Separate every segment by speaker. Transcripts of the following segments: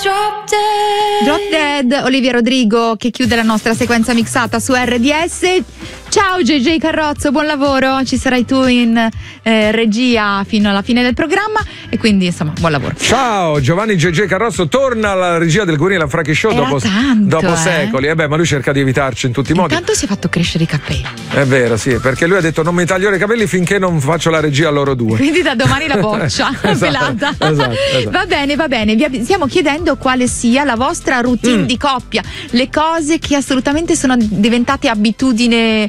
Speaker 1: Drop Dead, Olivia Rodrigo, che chiude la nostra sequenza mixata su RDS. Ciao JJ Carrozzo, buon lavoro, ci sarai tu in regia fino alla fine del programma e quindi insomma buon lavoro.
Speaker 2: Ciao, Giovanni JJ Carrozzo torna alla regia del Guerrilla and Franchi Show dopo secoli. Ma lui cerca di evitarci in tutti i modi.
Speaker 1: Intanto si è fatto crescere i capelli.
Speaker 2: È vero, sì, perché lui ha detto non mi taglio i capelli finché non faccio la regia a loro due.
Speaker 1: Quindi da domani la boccia pelata.
Speaker 2: Esatto.
Speaker 1: Va bene, vi stiamo chiedendo quale sia la vostra routine di coppia, le cose che assolutamente sono diventate abitudine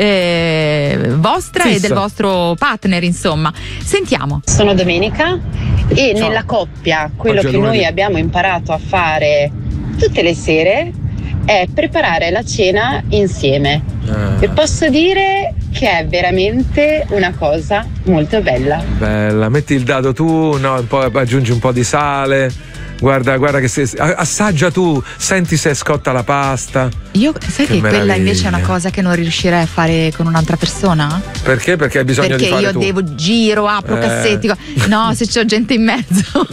Speaker 1: vostra e del vostro partner, insomma. Sentiamo.
Speaker 3: Sono Domenica e nella coppia quello che noi abbiamo imparato a fare tutte le sere è preparare la cena insieme e posso dire che è veramente una cosa molto bella.
Speaker 2: Metti il dado tu, poi aggiungi un po' di sale. Guarda che assaggia tu, senti se scotta la pasta.
Speaker 1: Io sai che quella invece è una cosa che non riuscirei a fare con un'altra persona?
Speaker 2: Perché? Perché hai bisogno di fare tu.
Speaker 1: Perché io devo apro cassetti. No, se c'ho gente in mezzo.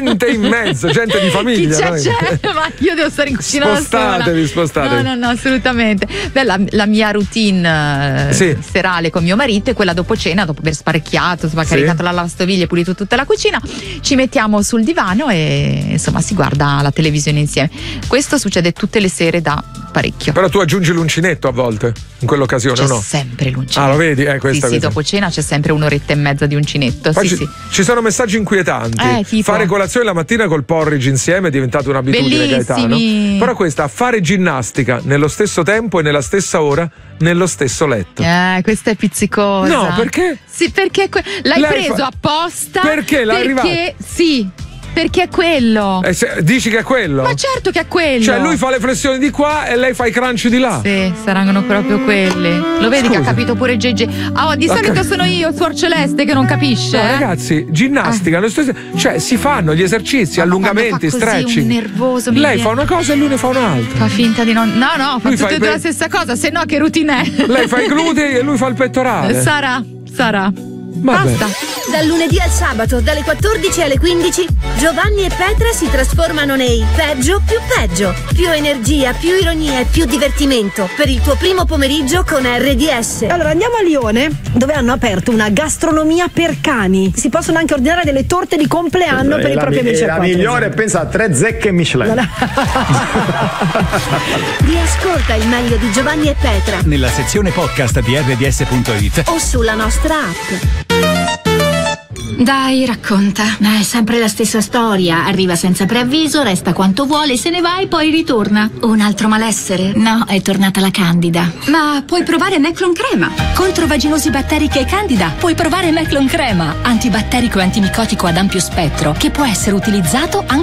Speaker 2: Gente di famiglia.
Speaker 1: Chi c'è? Ma io devo stare in cucina da sola.
Speaker 2: Spostatevi.
Speaker 1: No, assolutamente. La mia routine serale con mio marito è quella dopo cena, dopo aver sparecchiato, caricato la lavastoviglie, pulito tutta la cucina, ci mettiamo sul divano e insomma si guarda la televisione insieme. Questo succede tutte le sere da parecchio.
Speaker 2: Però tu aggiungi l'uncinetto a volte in quell'occasione,
Speaker 1: c'è
Speaker 2: o no?
Speaker 1: Sempre l'uncinetto.
Speaker 2: Ah, lo vedi?
Speaker 1: Sì, dopo cena c'è sempre un'oretta e mezza di uncinetto.
Speaker 2: Poi
Speaker 1: sì.
Speaker 2: Ci sono messaggi inquietanti.
Speaker 1: Tipo?
Speaker 2: Fare colazione la mattina col porridge insieme è diventata un'abitudine, Gaetano. Però questa, fare ginnastica nello stesso tempo e nella stessa ora nello stesso letto.
Speaker 1: Questa è pizzicosa.
Speaker 2: No, perché?
Speaker 1: Sì, perché l'hai preso apposta.
Speaker 2: Perché l'hai arrivato?
Speaker 1: Sì. Perché è quello.
Speaker 2: Dici che è quello?
Speaker 1: Ma certo che è quello.
Speaker 2: Cioè lui fa le flessioni di qua e lei fa i crunch di là.
Speaker 1: Sì, saranno proprio quelli. Lo vedi che ha capito pure JJ. Di solito sono io, Suor Celeste, che non capisce.
Speaker 2: No, ragazzi, ginnastica, cioè si fanno gli esercizi, allungamenti, stretching.
Speaker 1: Nervoso.
Speaker 2: Lei fa una cosa e lui ne fa un'altra.
Speaker 1: Fa finta di non. No, fa tutte e due la stessa cosa, se no che routine è?
Speaker 2: Lei fa i glutei e lui fa il pettorale.
Speaker 1: Sarà.
Speaker 4: Basta. Dal lunedì al sabato, dalle 14 alle 15, Giovanni e Petra si trasformano nei peggio più peggio. Più energia, più ironia e più divertimento per il tuo primo pomeriggio con RDS.
Speaker 5: Allora andiamo a Lione, dove hanno aperto una gastronomia per cani. Si possono anche ordinare delle torte di compleanno per i propri amici.
Speaker 6: La migliore, pensa a 3 zecche Michelin.
Speaker 4: Riascolta il meglio di Giovanni e Petra
Speaker 7: nella sezione podcast di rds.it
Speaker 4: o sulla nostra app.
Speaker 8: Dai, racconta. Ma è sempre la stessa storia. Arriva senza preavviso, resta quanto vuole, se ne va e poi ritorna. Un altro malessere? No, è tornata la Candida.
Speaker 9: Ma puoi provare Meclon Crema. Contro vaginosi batteriche e Candida puoi provare Meclon Crema, antibatterico e antimicotico ad ampio spettro, che può essere utilizzato anche